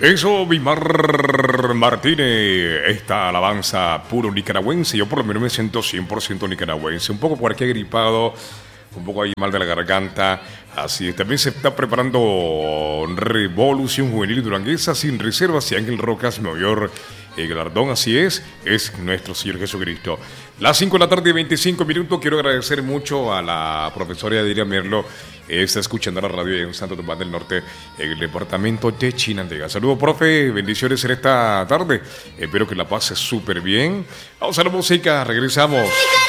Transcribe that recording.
Eso, Vimar Martínez, esta alabanza puro nicaragüense. Yo por lo menos me siento 100% nicaragüense. Un poco por aquí agripado, un poco ahí mal de la garganta. Así es, también se está preparando Revolución Juvenil Duranguesa sin reservas y Ángel Rocas mayor galardón. Así es nuestro Señor Jesucristo. Las 5 de la tarde y 25 minutos. Quiero agradecer mucho a la profesora Yadira Merlo. Está escuchando la radio en Santo Tomás del Norte, en el departamento de Chinandega. Saludos, profe. Bendiciones en esta tarde. Espero que la pases súper bien. Vamos a la música. Regresamos.